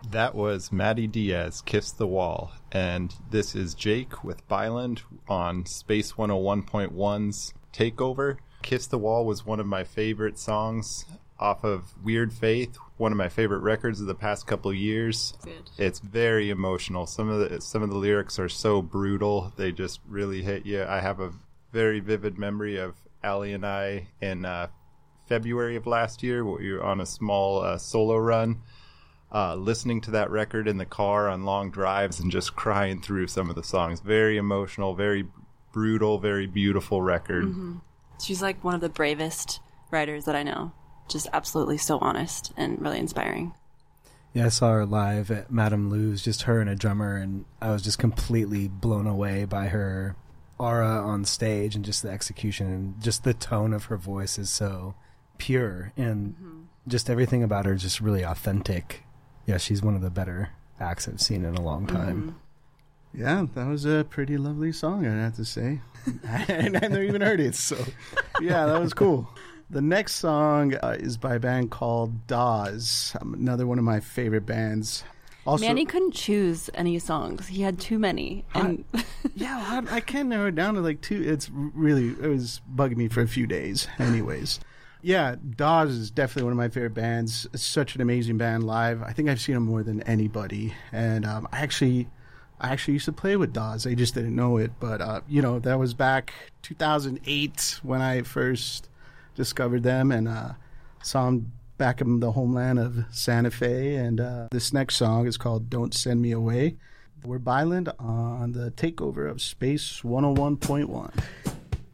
That was Matty Diaz, Kiss the Wall. And this is Jake with Byland on Space 101.1's Takeover. Kiss the Wall was one of my favorite songs off of Weird Faith, one of my favorite records of the past couple of years. Good. It's very emotional. Some of the lyrics are so brutal. They just really hit you. I have a very vivid memory of Allie and I in February of last year. We were on a small solo run, listening to that record in the car on long drives and just crying through some of the songs. Very emotional, very brutal, very beautiful record. Mm-hmm. She's like one of the bravest writers that I know. Just absolutely so honest and really inspiring. Yeah, I saw her live at Madame Lou's, just her and a drummer, and I was just completely blown away by her aura on stage and just the execution, and just the tone of her voice is so pure, and just everything about her is just really authentic. Yeah, she's one of the better acts I've seen in a long time. Yeah, that was a pretty lovely song, I'd have to say. I never even heard it, so yeah, that was cool. The next song is by a band called Dawes, another one of my favorite bands. Also, Manny couldn't choose any songs. He had too many. And I can't narrow it down to like two. It was bugging me for a few days. Anyways, yeah, Dawes is definitely one of my favorite bands. It's such an amazing band live. I think I've seen them more than anybody. And I actually used to play with Dawes. I just didn't know it. But, that was back 2008 when I first discovered them and saw them back in the homeland of Santa Fe. And this next song is called Don't Send Me Away. We're Byland on the Takeover of Space 101.1.